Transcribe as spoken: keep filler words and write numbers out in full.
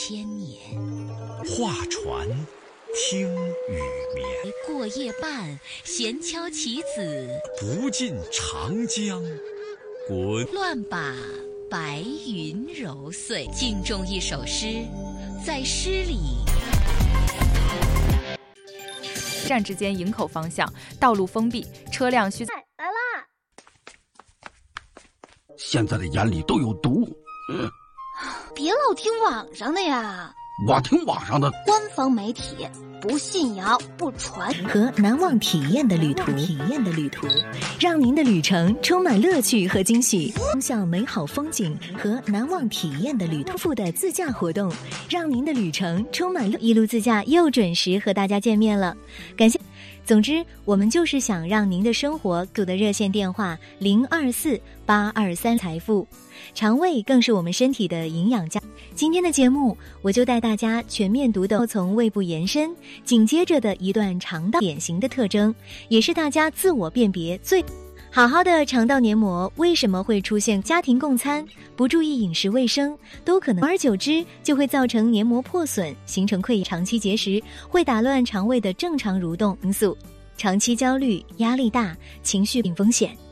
千年。 画船听雨眠， 过夜半，闲敲棋子， 不尽长江滚。 乱把白云揉碎。敬重一首诗，在诗里。 站之间营口方向道路封闭，车辆需。 来啦！ 现在的眼里都有毒。嗯， 别老听网上的呀。 我听网上的。 官方媒体不信谣不传。 和难忘体验的旅途，体验的旅途，让您的旅程充满乐趣和惊喜。通向美好风景和难忘体验的旅途富的自驾活动，让您的旅程充满乐。一路自驾又准时和大家见面了，感谢。总之，我们就是想让您的生活组的热线电话零二四八二三财富，肠胃更是我们身体的营养家。今天的节目，我就带大家全面读懂从胃部延伸，紧接着的一段肠道典型的特征，也是大家自我辨别最好好的肠道黏膜为什么会出现家庭共餐、不注意饮食卫生，都可能久而久之就会造成黏膜破损，形成溃疡。长期节食会打乱肠胃的正常蠕动因素，长期焦虑、压力大、情绪病风险。